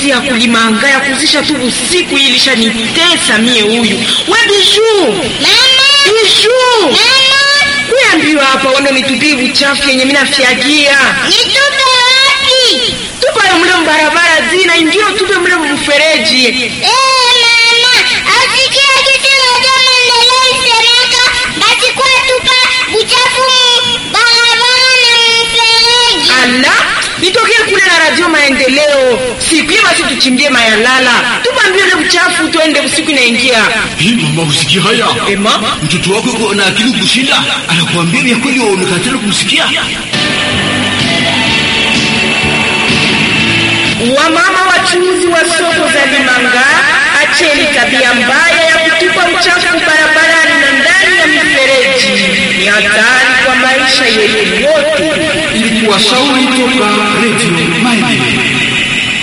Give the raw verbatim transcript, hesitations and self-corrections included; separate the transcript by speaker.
Speaker 1: kazi ya kulimanga ya kuzisha tu usiku ilisha nitesa mie huyu. We Bijou.
Speaker 2: Mama.
Speaker 1: Bijou.
Speaker 2: Mama.
Speaker 1: Kuambiwa hapa wando nitupie uchafu yenye mimi nafiagia.
Speaker 2: Nitupe wapi?
Speaker 1: Tupa mle barabara zina ingia tupe mle mfereji.
Speaker 2: Eh mama, asikia kitu moja maendeleo isemeka basi kwa tupa uchafu barabara na mfereji.
Speaker 1: Ala, nitokea kule na radio Maendeleo. Sipie basi tuchimbie mayalala. Tupambie ile uchafu tuende usiku inaingia.
Speaker 3: Hii mama usikia haya?
Speaker 1: Eh mama,
Speaker 3: mtoto wako uko na akili kushinda, anakuambia vya kweli wewe umekatana kumsikia.
Speaker 1: Wamama wachuuzi wa soko za Limanga, acheni tabia mbaya ya kutupa uchafu barabarani na ndani ya mifereji. Ni hatari kwa maisha yetu yote.
Speaker 3: Ilikuwa shauri toka Radio Maendeleo.